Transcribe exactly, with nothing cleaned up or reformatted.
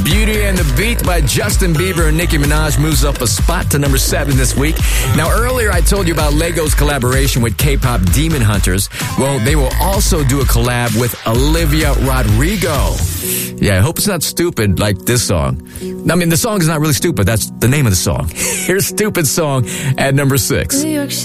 Beauty and the Beat by Justin Bieber and Nicki Minaj moves up a spot to number seven this week. Now, earlier I told you about Lego's collaboration with K-pop Demon Hunters. Well, they will also do a collab with Olivia Rodrigo. Yeah, I hope it's not stupid like this song. I mean, the song is not really stupid. That's the name of the song. Here's Stupid Song at number six.